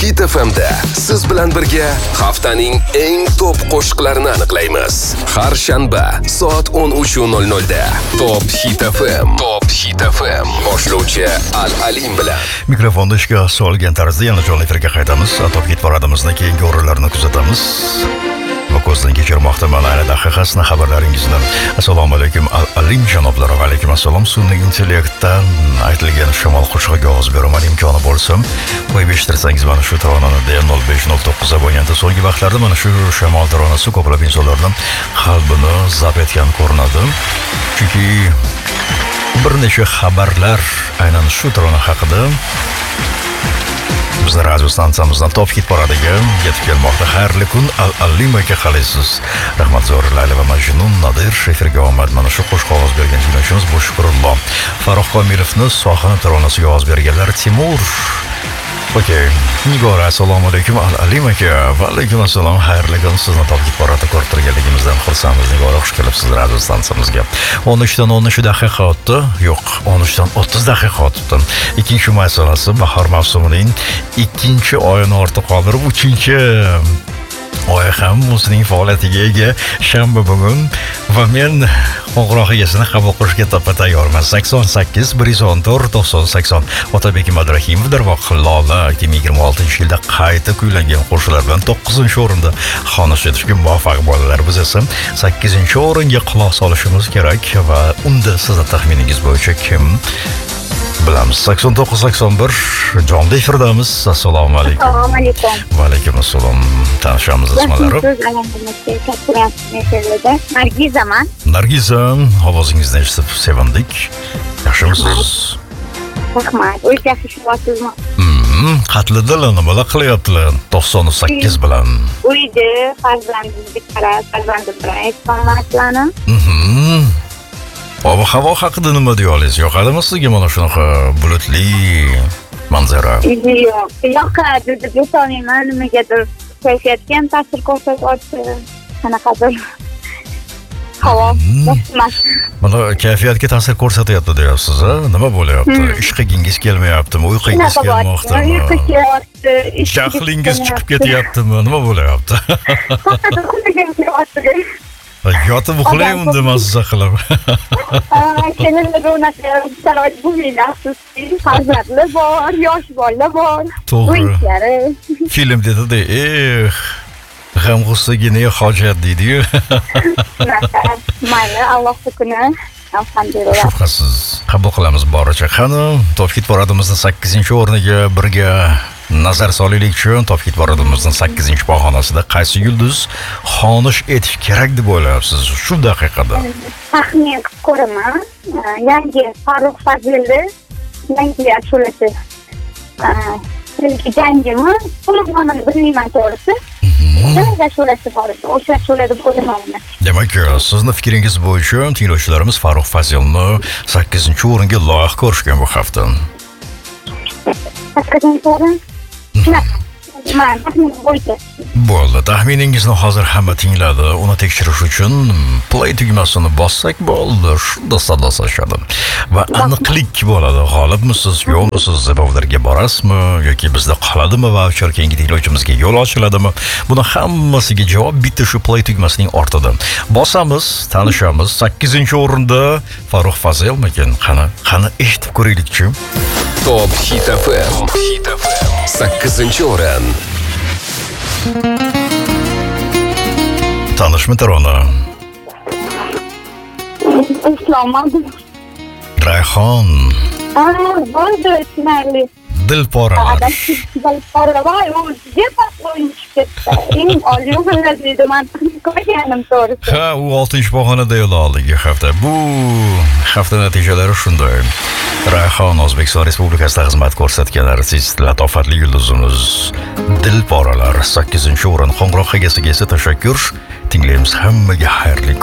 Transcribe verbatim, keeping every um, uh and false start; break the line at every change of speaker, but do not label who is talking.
Hit F M'da siz bilan birga haftaning eng top qo'shiqlarini aniqlaymiz. Har shanba soat o'n uch nol nol da Top Hit F M. Top Hit F M. Boshlovchi Al-Alim bilan
mikrofonni ishga solgan tarzda yana jonli efirga qaytamiz. Top Hit paradimizning keyingi o'rinlarini kuzatamiz. Va ko'zdan kechirmoqdaman ayni daqiqasini xabarlaringizni. Assalomu alaykum Al-Alim janoblari. Va alaykum assalom. Sun'iy intellektdan aytilgan shamol qo'shig'iga ovoz beraman imkoni bo'lsa, qo'yib eshittirsangiz mana shu taronani nol besh nol to'qqiz abonenti so'nggi vaqtlarda mana shu shamol taronasi ko'plab insonlarning qalbini zabt etgan ko'rinadi. Chunki bir necha xabarlar aynan shu tarona haqida bizni radio stansiyamizdan Top Hit paradiga yetib kelmoqda. Xayrli kun Al-Alim aka qalaysiz. Rahmat Zoir Layla va Majnun Nadir efirga omad. Mana shu qo'shiq ovoz bergan tinglovchimiz bu Shukrullo. Farruh Komilovni sohani taronasiga ovoz berganlar Timur. Okey. Nigora assalomu alaykum Al-Alim aka. Va alaykum assalom. Xayrli kun. Sizni Top Hit parada ko'rib turganligimizdan xursandmiz. Nigora xush kelibsiz radio stansiyamizga. o'n uchdan o'n uch daqiqa o'tdi. Yo'q, o'n uchdan o'ttiz daqiqa o'tdi. Ikkinchi masalasi bahor mavsumining ikkinchi oyini ortda qoldirib, uchinchi oy ham o'zining faoliyatiga ega shanba bugun va men qo'ng'iroq egasini qabul qilishga toppa tayyorman. sakson sakkiz bir yuz o'n to'rt to'qson sakson Otabek Madrahimov darvoqe Lola ikki ming yigirma oltinchi yilda qayta kuylangan qo'shiqlar bilan to'qqizinchi o'rinda xonish etishga muvaffaq bo'ldilar. Biz esa sakkizinchi o'ringa quloq solishimiz kerak va unda sizning taxminingiz bo'yicha kim bilamiz. sakson to'qqiz sakson bir jonli efirdamiz. Assalomu alaykum.
Assalomu alaykum.
Va alaykum assalom. Tanishamiz ismlari.
Nargizaman.
Nargiza, ovozingizni eshitib sevindik. Yaxshimisiz?
Rahmat. O'z yaxshi ishlasizmi?
Mhm. Qatli dil nima qilyaptilar? to'qson sakkiz bilan.
Uyda farzandim bitta, farzandim bilan aytganlarni.
Mhm. Ob-havo haqida nima deya olasiz? Yoqadimi sizga mana shunaqa bulutli manzara?
Yo'q, yoqadi deb aytolmayman. Nimagadir kayfiyatga ham ta'sir ko'rsatyapti. Qanaqadir havo emas.
Mana kayfiyatga ta'sir ko'rsatyapti deyapsiz, a? Nima bo'lyapti? Ish qilgingiz kelmayaptimi? Uyqingiz kelmoqdami?
Uyqu kelyapti.
Jahlingiz chiqib ketyaptimi? Nima bo'lyapti? Yotib uxlang unda mazza qilib.
Kelinlar o'rnatib sharoit bo'lmaydi, afsuski. Farzandli bor, yosh bolalar bor.
To'g'ri. Film dedi-da, eh, g'amg'usigina hojat deydi-yu.
Mayli, Alloh kuni. Alhamdulillah.
Shubhasiz. Qabul qilamiz boricha. Qani, Top Hit paradimizning sakkizinchi o'rniga birga nazar solaylikchi. Top Hit paradimizning sakkizinchi pog'onasida qaysi yulduz xonish etish kerak deb o'ylayapsiz shu daqiqada?
Taxmin qilib ko'raman. Yangi Farruh Fazilni yangi ashulasi. Ilk jangimi? Uni bilmayman to'g'risi. Yangi ashulasi bor. O'sha ashulada bo'laman.
Demak, sizni fikringiz bo'yicha tinglovchilarimiz Farruh Fazilni sakkizinchi o'ringa loyiq ko'rishgan bu hafta.
sakkizinchi o'rin?
Bo'ldi. Taxminingizni hozir hamma tingladi. Uni tekshirish uchun play tugmasini bossak bo'ldi. Shunda sadosashadi. Va aniqlik bo'ladi. G'olibmisiz, yo'qmisiz, zabavlarga borasizmi yoki bizda qoladimi va o'sha keyingi tinglovchimizga yo'l ochiladimi? Buni hammasiga javob bitta shu play tugmasining ortida. Bosamiz, tanishamiz. sakkizinchi o'rinda Farruh Fazilmikin? Qani, qani eshitib ko'raylikchi.
Top Hit F M. Hit F M. sakkizinchi o'rin.
Tanishmi tarona?
Islomxon.
Rayhon.
Ah, bo'ldi, tushunarli.
Dilporalar.
Dilporalar, o'ziga qo'yib ketdi. Eng oliy o'rinlarda men ko'rganim to'g'risi.
Ha, u oltinchi pog'onada yo'l oldik hafta. Bu hafta natijalari shunday. Rayhon O'zbekiston Respublikasida xizmat ko'rsatgan artist, latofatli yulduzimiz Dilporalar sakkizinchi o'rin. Qo'ng'iroq egasiga esa tashakkur. Tinglaymiz hammaga xayrli